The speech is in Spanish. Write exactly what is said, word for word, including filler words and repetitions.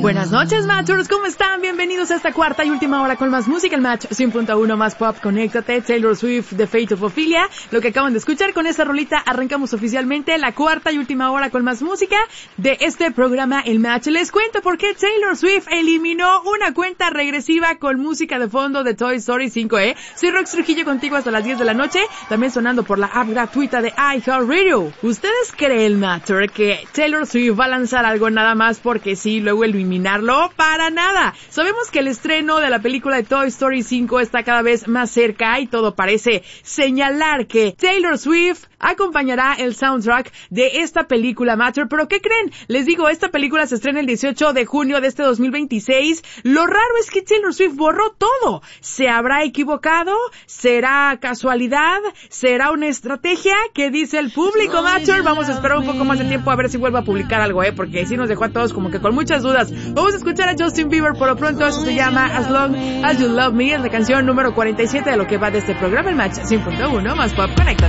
Buenas noches, Matchers, ¿cómo están? Bienvenidos a esta cuarta y última hora con más música, el Match cien punto uno más pop, conéctate, Taylor Swift, The Fate of Ophelia. Lo que acaban de escuchar, con esta rolita arrancamos oficialmente la cuarta y última hora con más música de este programa, el Match. Les cuento por qué Taylor Swift eliminó una cuenta regresiva con música de fondo de Toy Story cinco, ¿eh? Soy Rox Trujillo contigo hasta las diez de la noche, también sonando por la app gratuita de iHeartRadio. ¿Ustedes creen, Matter, que Taylor Swift va a lanzar algo nada más porque sí, luego eliminarlo? Para nada. Sabemos que el estreno de la película de Toy Story cinco está cada vez más cerca y todo parece señalar que Taylor Swift acompañará el soundtrack de esta película, Matter. ¿Pero qué creen? Les digo, esta película se estrena el dieciocho de junio de este dos mil veintiséis. Lo raro es que Taylor Swift borró todo. ¿Se habrá equivocado? ¿Será casualidad? ¿Será una estrategia? ¿Qué dice el público, Matter? Vamos a esperar un poco más de tiempo a ver si vuelve a publicar algo, ¿eh? Porque sí nos dejó a todos como que con muchas dudas. Vamos a escuchar a Justin Bieber por lo pronto. Eso se llama As Long As You Love Me. Es la canción número cuarenta y siete de lo que va de este programa, el Match cien punto uno más pop. Conecta.